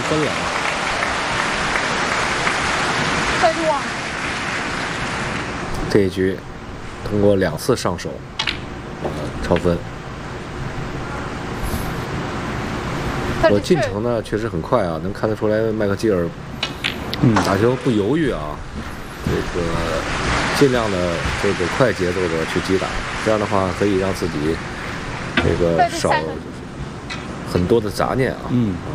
分了啊。 再入啊！ 这一局通过2次上手，超分。我进程呢确实很快啊，能看得出来麦克基尔，打球不犹豫啊，这个尽量的这个快节奏的去击打，这样的话可以让自己这个少很多的杂念啊。